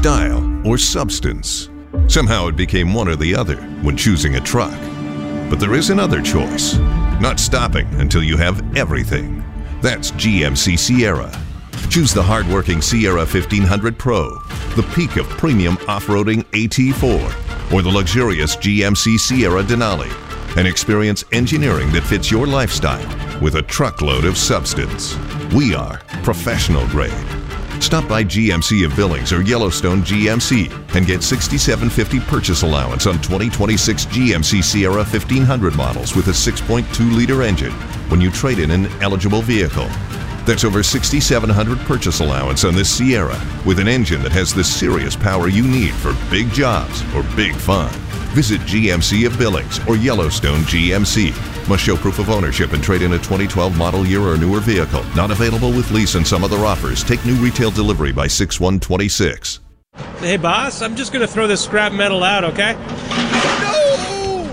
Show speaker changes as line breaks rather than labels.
style, or substance? Somehow it became one or the other when choosing a truck. But there is another choice. Not stopping until you have everything. That's GMC Sierra. Choose the hard-working Sierra 1500 Pro, the peak of premium off-roading AT4, or the luxurious GMC Sierra Denali, and experience engineering that fits your lifestyle with a truckload of substance. We are professional grade. Stop by GMC of Billings or Yellowstone GMC and get $6,750 purchase allowance on 2026 GMC Sierra 1500 models with a 6.2-liter engine when you trade in an eligible vehicle. That's over $6,700 purchase allowance on this Sierra with an engine that has the serious power you need for big jobs or big fun. Visit GMC of Billings or Yellowstone GMC. Must show proof of ownership and trade in a 2012 model year or newer vehicle. Not available with lease and some other offers. Take new retail delivery by 6/1/26.
Hey, boss, I'm just going to throw this scrap metal out, okay?
No!